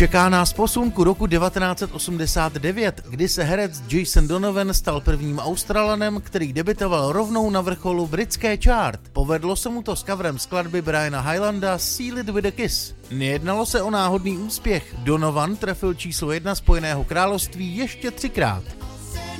Čeká nás posun ku roku 1989, kdy se herec Jason Donovan stal prvním Australanem, který debitoval rovnou na vrcholu britské chart. Povedlo se mu to s coverem skladby Briana Highlanda Seal It With A Kiss. Nejednalo se o náhodný úspěch, Donovan trefil číslo 1 Spojeného království ještě 3krát.